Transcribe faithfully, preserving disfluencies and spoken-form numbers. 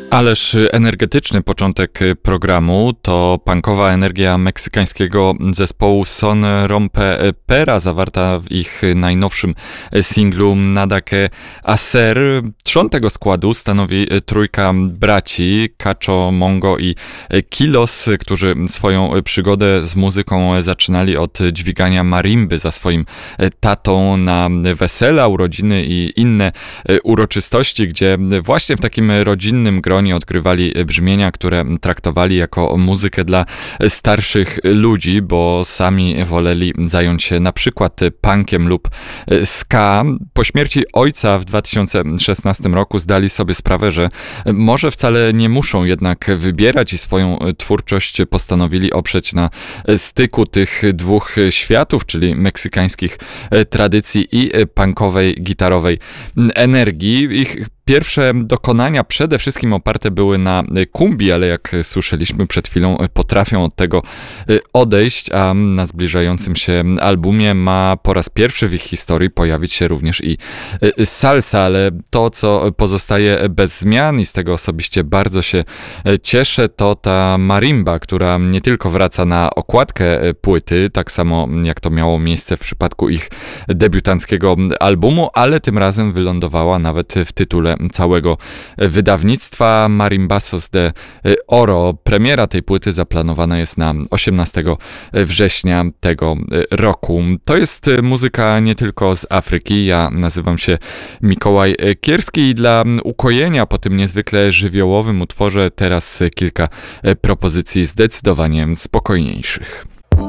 Ależ energetyczny początek programu to punkowa energia meksykańskiego zespołu Son Rompe Pera, zawarta w ich najnowszym singlu Nada que hacer. Trzon tego składu stanowi trójka braci, Cacho, Mongo i Kilos, którzy swoją przygodę z muzyką zaczynali od dźwigania marimby za swoim tatą na wesela, urodziny i inne uroczystości, gdzie właśnie w takim rodzinnym gronie odgrywali brzmienia, które traktowali jako muzykę dla starszych ludzi, bo sami woleli zająć się na przykład punkiem lub ska. Po śmierci ojca w dwa tysiące szesnastym roku zdali sobie sprawę, że może wcale nie muszą jednak wybierać i swoją twórczość postanowili oprzeć na styku tych dwóch światów, czyli meksykańskich tradycji i punkowej, gitarowej energii. Ich pierwsze dokonania przede wszystkim oparte były na kumbi, ale jak słyszeliśmy przed chwilą, potrafią od tego odejść, a na zbliżającym się albumie ma po raz pierwszy w ich historii pojawić się również i salsa, ale to, co pozostaje bez zmian i z tego osobiście bardzo się cieszę, to ta marimba, która nie tylko wraca na okładkę płyty, tak samo jak to miało miejsce w przypadku ich debiutanckiego albumu, ale tym razem wylądowała nawet w tytule całego wydawnictwa Marimbasos de Oro. Premiera tej płyty zaplanowana jest na osiemnastego września tego roku. To jest muzyka nie tylko z Afryki. Ja nazywam się Mikołaj Kierski i dla ukojenia po tym niezwykle żywiołowym utworze teraz kilka propozycji zdecydowanie spokojniejszych.